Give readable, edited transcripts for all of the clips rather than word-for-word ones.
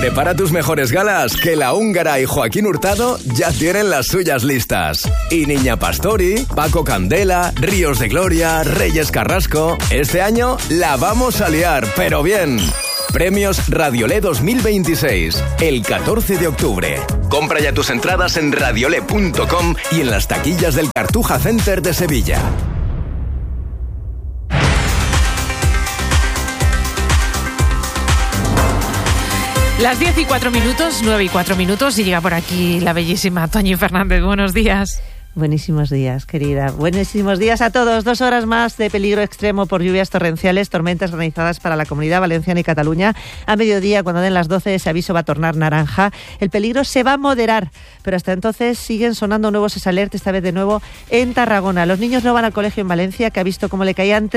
Prepara tus mejores galas, que La Húngara y Joaquín Hurtado ya tienen las suyas listas. Y Niña Pastori, Paco Candela, Ríos de Gloria, Reyes Carrasco. Este año la vamos a liar, pero bien. Premios Radiolé 2026, el 14 de octubre. Compra ya tus entradas en radiolé.com y en las taquillas del Cartuja Center de Sevilla. Las 10:04, 9:04, y llega por aquí la bellísima Toñi Fernández. Buenos días. Buenísimos días, querida. Buenísimos días a todos. 2 horas más de peligro extremo por lluvias torrenciales, tormentas granizadas para la Comunidad Valenciana y Cataluña. A mediodía, cuando den las 12, ese aviso va a tornar naranja. El peligro se va a moderar, pero hasta entonces siguen sonando nuevos alertas, esta vez de nuevo en Tarragona. Los niños no van al colegio en Valencia, que ha visto cómo le caían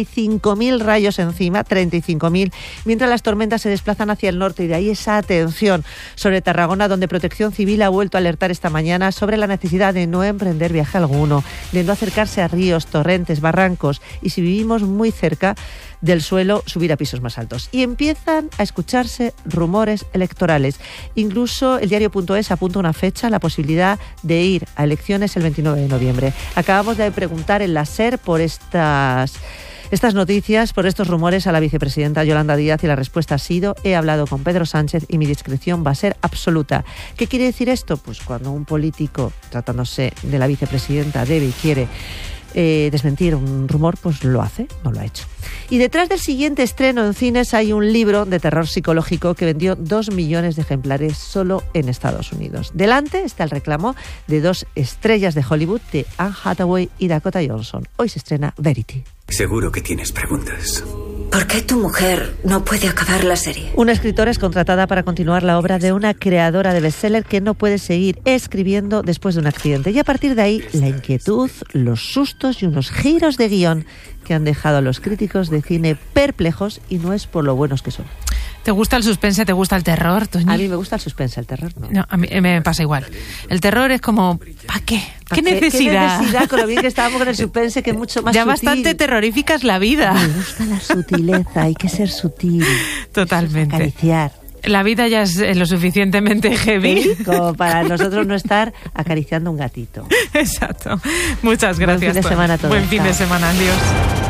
35.000 rayos encima, 35.000, mientras las tormentas se desplazan hacia el norte, y de ahí esa atención sobre Tarragona, donde Protección Civil ha vuelto a alertar esta mañana sobre la necesidad de no emprender viaje alguno, de no acercarse a ríos, torrentes, barrancos, y si vivimos muy cerca del suelo, subir a pisos más altos. Y empiezan a escucharse rumores electorales. Incluso el diario.es apunta una fecha, la posibilidad de ir a elecciones el 29 de noviembre. Acabamos de preguntar en la SER por estas noticias, por estos rumores, a la vicepresidenta Yolanda Díaz, y la respuesta ha sido: he hablado con Pedro Sánchez y mi discreción va a ser absoluta. ¿Qué quiere decir esto? Pues cuando un político, tratándose de la vicepresidenta, debe y quiere desmentir un rumor, pues lo hace, no lo ha hecho. Y detrás del siguiente estreno en cines hay un libro de terror psicológico que vendió 2 millones de ejemplares solo en Estados Unidos. Delante está el reclamo de 2 estrellas de Hollywood, de Anne Hathaway y Dakota Johnson. Hoy se estrena Verity. Seguro que tienes preguntas. ¿Por qué tu mujer no puede acabar la serie? Una escritora es contratada para continuar la obra de una creadora de bestseller que no puede seguir escribiendo después de un accidente. Y a partir de ahí, la inquietud, los sustos y unos giros de guión que han dejado a los críticos de cine perplejos, y no es por lo buenos que son. ¿Te gusta el suspense? ¿Te gusta el terror, Toñi? A mí me gusta el suspense, el terror no. No, a mí me pasa igual. El terror es como, ¿para qué? ¿Qué necesidad? ¿Qué necesidad? Con lo bien que estábamos con el suspense, que es mucho más ya sutil. Bastante terrorífica es la vida. Me gusta la sutileza, hay que ser sutil. Totalmente. Acariciar. La vida ya es lo suficientemente heavy como para nosotros no estar acariciando un gatito. Exacto. Muchas gracias. Buen fin de semana a todos. Buen fin de semana, adiós.